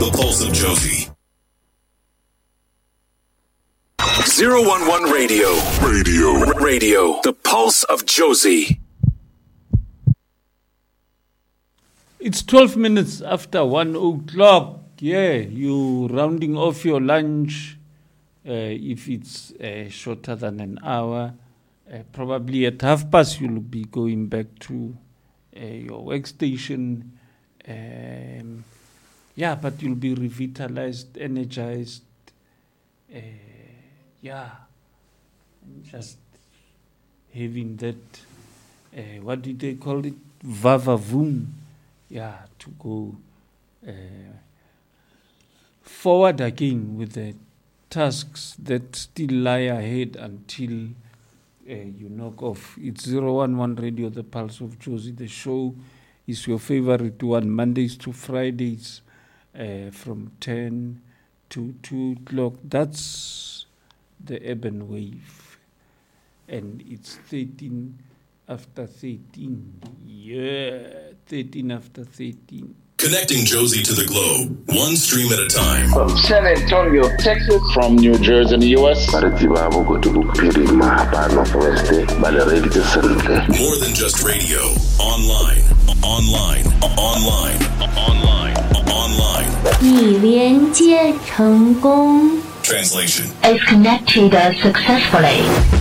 The Pulse of Josie. 011 Radio. The Pulse of Josie. It's 12 minutes after 1 o'clock. Yeah, you rounding off your lunch. If it's shorter than an hour, probably at past you'll be going back to your workstation. But you'll be revitalized, energized. Just having that, what do they call it? Vavavoom. To go forward again with the tasks that still lie ahead until you knock off. It's 011 Radio, the Pulse of Josie. The show is your favorite one, Mondays to Fridays, from 10 to 2 o'clock. That's the urban wave. And it's 13 after 13. 13 after 13. Connecting Josie to the globe, one stream at a time. From San Antonio, Texas. From New Jersey in the U.S. More than just radio. Online. 已连接成功 Translation is connected successfully.